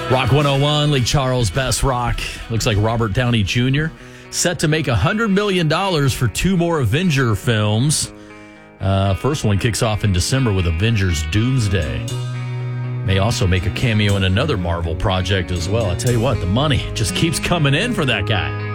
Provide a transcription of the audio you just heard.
Rock 101, Lee Charles, Best Rock. Looks like Robert Downey Jr. set to make $100 million for 2 more Avenger films. First one kicks off in December with Avengers Doomsday. May also make a cameo in another Marvel project as well. I tell you what, the money just keeps coming in for that guy.